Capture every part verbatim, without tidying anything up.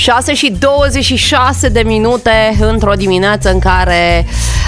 șase și douăzeci și șase de minute într-o dimineață în care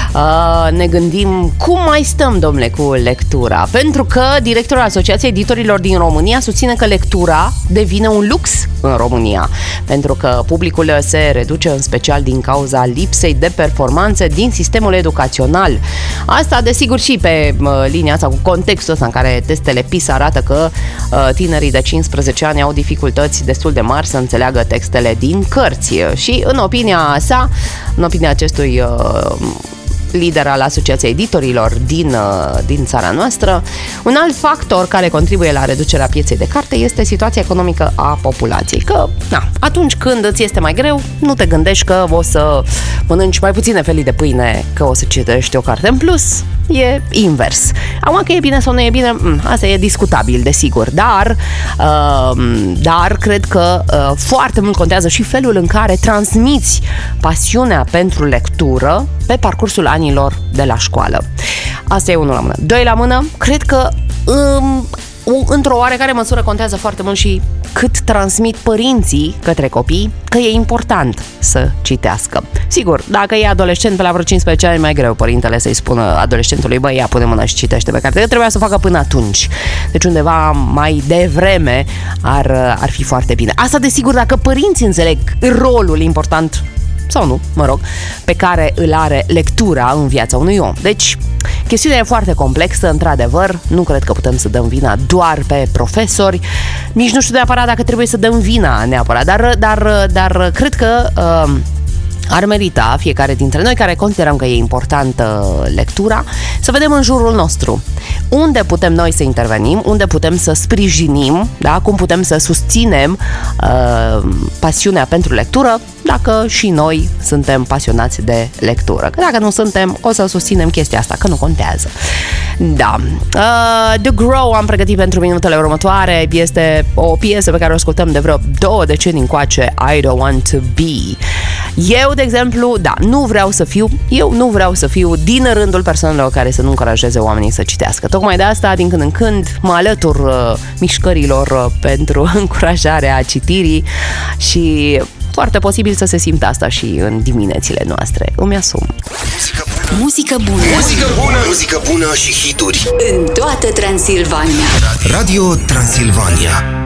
uh, ne gândim cum mai stăm, domnule, cu lectura. Pentru că directorul Asociației Editorilor din România susține că lectura devine un lux în România. Pentru că publicul se reduce în special din cauza lipsei de performanțe din sistemul educațional. Asta, desigur, și pe uh, linia asta cu contextul ăsta în care testele PISA arată că uh, tinerii de cincisprezece ani au dificultăți destul de mari să înțeleagă textele din cărți. Și în opinia sa, în opinia acestui uh, lider al Asociației Editorilor din, din țara noastră, un alt factor care contribuie la reducerea pieței de carte este situația economică a populației. Că, na, atunci când îți este mai greu, nu te gândești că o să mănânci mai puține felii de pâine, că o să citești o carte în plus. E invers. Acum că e bine sau nu e bine, asta e discutabil, desigur, dar, uh, dar cred că uh, foarte mult contează și felul în care transmiți pasiunea pentru lectură pe parcursul anilor de la școală. Asta e unul la mână. Doi la mână, cred că um, într-o oarecare măsură contează foarte mult și cât transmit părinții către copii că e important să citească. Sigur, dacă e adolescent pe la vreo cincisprezece ani, e mai greu părintele să-i spună adolescentului: băi, ia, pune mâna și citește pe carte. Eu trebuia să o facă până atunci. Deci undeva mai devreme ar, ar fi foarte bine. Asta, desigur, dacă părinții înțeleg rolul important, sau nu, mă rog, pe care îl are lectura în viața unui om. Deci, chestiunea e foarte complexă, într-adevăr, nu cred că putem să dăm vina doar pe profesori, nici nu știu neapărat dacă trebuie să dăm vina neapărat, dar, dar, dar cred că uh, ar merita fiecare dintre noi care considerăm că e importantă lectura să vedem în jurul nostru unde putem noi să intervenim, unde putem să sprijinim, da? Cum putem să susținem uh, pasiunea pentru lectură, dacă și noi suntem pasionați de lectură. Că dacă nu suntem, o să susținem chestia asta, că nu contează. Da. Uh, The Grow am pregătit pentru minutele următoare. Este o piesă pe care o ascultăm de vreo două decenii încoace, I Don't Want To Be. Eu, de exemplu, da, nu vreau să fiu, eu nu vreau să fiu din rândul persoanelor care să nu încurajeze oamenii să citească. Tocmai de asta, din când în când, mă alătur uh, mișcărilor uh, pentru încurajarea citirii și foarte posibil să se simtă asta și în diminețile noastre. Îmi asum. Muzică bună. Muzică bună. Muzică bună și hituri. În toată Transilvania. Radio Transilvania.